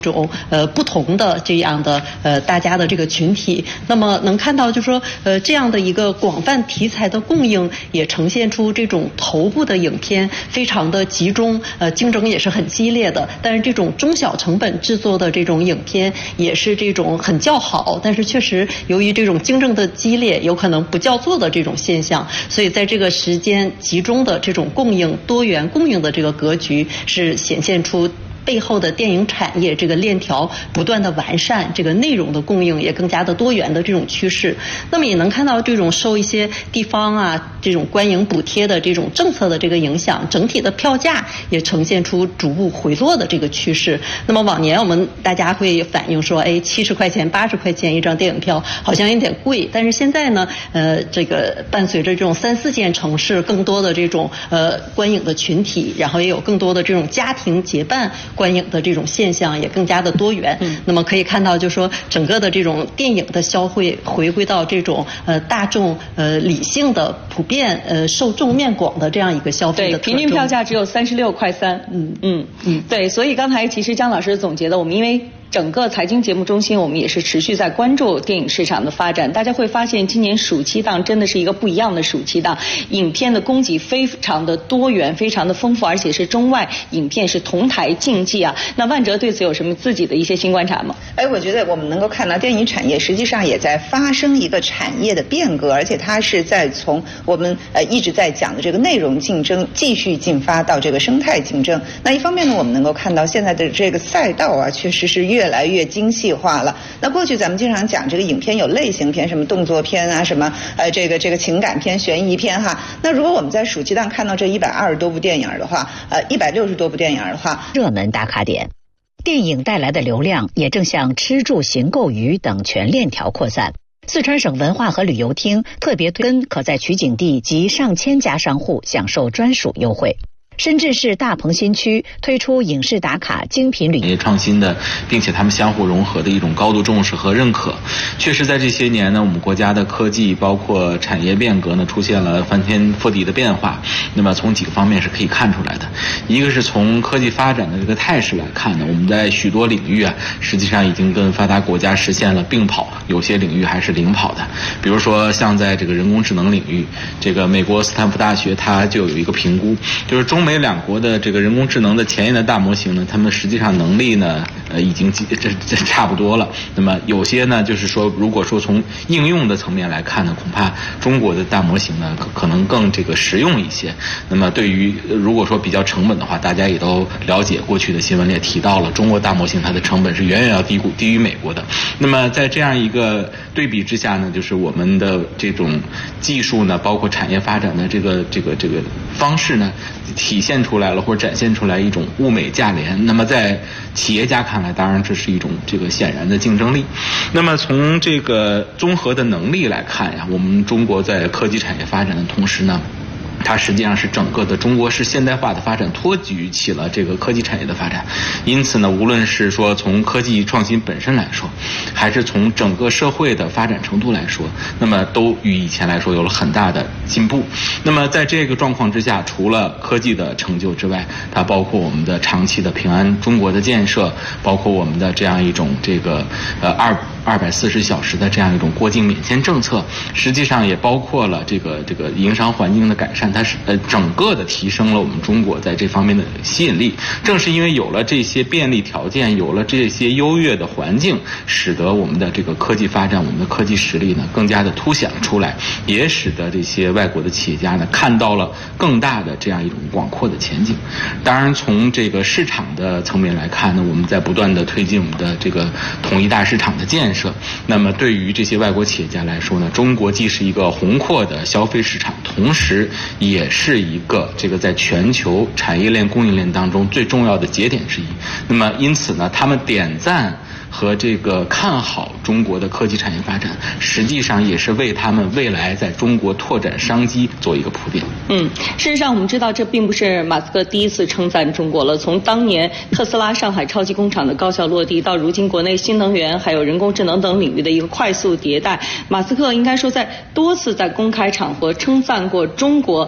种不同的这样的大家的这个群体，那么能看到就是说这样的一个广泛题材的供应，也呈现出这种头部的影片非常的集中，竞争也是很激烈的。但是这种中小成本制作的这种影片也是这种很较好，但是确实由于这种竞争的激烈，有可能不叫座的这种现象，所以在这个时间集中的这种供应多元供应的这个格局，是显现出背后的电影产业这个链条不断的完善，这个内容的供应也更加的多元的这种趋势。那么也能看到这种受一些地方啊这种观影补贴的这种政策的这个影响，整体的票价也呈现出逐步回落的这个趋势。那么往年我们大家会反映说，70块钱80块钱一张电影票好像有点贵，但是现在呢这个伴随着这种3、4线城市更多的这种观影的群体，然后也有更多的这种家庭结伴观影的这种现象也更加的多元。那么可以看到就是说整个的这种电影的消费回归到这种大众理性的普遍受众面广的这样一个消费的特征。 对，平均票价只有36.3块。对，所以刚才其实姜老师总结的，我们因为整个财经节目中心，我们也是持续在关注电影市场的发展。大家会发现，今年暑期档真的是一个不一样的暑期档，影片的供给非常的多元，非常的丰富，而且是中外影片是同台竞技啊。那万哲对此有什么自己的一些新观察吗？ 我觉得我们能够看到，电影产业实际上也在发生一个产业的变革，而且它是在从我们一直在讲的这个内容竞争继续进发到这个生态竞争。那一方面呢，我们能够看到现在的这个赛道啊，确实是越来越精细化了。那过去咱们经常讲这个影片有类型片，什么动作片啊，什么这个情感片、悬疑片哈。那如果我们在暑期档看到这120多部电影的话，160多部电影的话， 热门打卡点，电影带来的流量也正向吃住行购娱等全链条扩散。四川省文化和旅游厅特别跟可在取景地及上千家商户享受专属优惠。深圳市大鹏新区推出影视打卡精品旅游创新的，并且他们相互融合的一种高度重视和认可。确实在这些年呢，我们国家的科技包括产业变革呢，出现了翻天覆地的变化。那么从几个方面是可以看出来的，一个是从科技发展的这个态势来看呢，我们在许多领域啊，实际上已经跟发达国家实现了并跑，有些领域还是领跑的。比如说像在这个人工智能领域，这个美国斯坦福大学它就有一个评估，就是中美两国的这个人工智能的前沿的大模型呢，他们实际上能力呢已经这差不多了。那么有些呢就是说，如果说从应用的层面来看呢，恐怕中国的大模型呢可能更这个实用一些。那么对于如果说比较成本的话，大家也都了解，过去的新闻里也提到了，中国大模型它的成本是远远要低于美国的。那么在这样一个对比之下呢，就是我们的这种技术呢，包括产业发展的这个方式呢，体现出来了或者展现出来一种物美价廉。那么在企业家看来，当然这是一种这个显然的竞争力。那么从这个综合的能力来看呀，我们中国在科技产业发展的同时呢，它实际上是整个的中国式现代化的发展托举起了这个科技产业的发展。因此呢，无论是说从科技创新本身来说，还是从整个社会的发展程度来说，那么都与以前来说有了很大的进步。那么在这个状况之下，除了科技的成就之外，它包括我们的长期的平安中国的建设，包括我们的这样一种这个240小时的这样一种过境免签政策，实际上也包括了这个营商环境的改善。它是整个的提升了我们中国在这方面的吸引力。正是因为有了这些便利条件，有了这些优越的环境，使得我们的这个科技发展，我们的科技实力呢更加的凸显出来，也使得这些外国的企业家呢看到了更大的这样一种广阔的前景。当然从这个市场的层面来看呢，我们在不断的推进我们的这个统一大市场的建设。那么对于这些外国企业家来说呢，中国既是一个宏阔的消费市场，同时也是一个这个在全球产业链供应链当中最重要的节点之一。那么因此呢，他们点赞和这个看好中国的科技产业发展，实际上也是为他们未来在中国拓展商机做一个铺垫。 事实上我们知道，这并不是马斯克第一次称赞中国了。从当年特斯拉上海超级工厂的高效落地，到如今国内新能源还有人工智能等领域的一个快速迭代，马斯克应该说在多次在公开场合称赞过中国